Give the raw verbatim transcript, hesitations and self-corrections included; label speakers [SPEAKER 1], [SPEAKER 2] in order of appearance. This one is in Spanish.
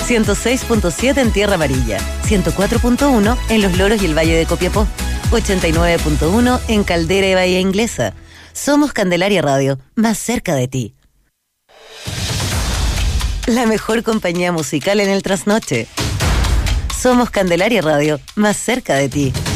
[SPEAKER 1] ciento seis punto siete en Tierra Amarilla, ciento cuatro punto uno en Los Loros y el Valle de Copiapó, ochenta y nueve punto uno en Caldera y Bahía Inglesa. Somos Candelaria Radio, más cerca de ti. La mejor compañía musical en el trasnoche. Somos Candelaria Radio, más cerca de ti.